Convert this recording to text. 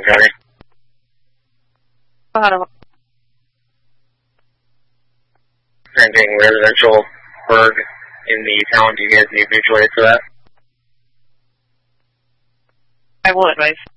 County. Anything residential Berg in the town, do you guys need mutual aid for that? I will advise.